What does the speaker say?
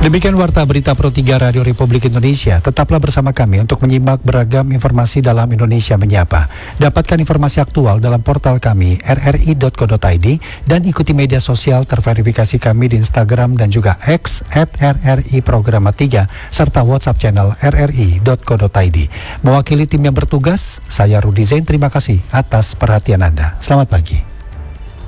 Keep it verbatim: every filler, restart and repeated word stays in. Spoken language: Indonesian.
Demikian Warta Berita Pro tiga Radio Republik Indonesia. Tetaplah bersama kami untuk menyimak beragam informasi dalam Indonesia Menyapa. Dapatkan informasi aktual dalam portal kami r r i dot co dot i d dan ikuti media sosial terverifikasi kami di Instagram dan juga X at r r i programa tiga serta WhatsApp channel r r i dot co dot i d. Mewakili tim yang bertugas, saya Rudi Zain, terima kasih atas perhatian Anda. Selamat pagi.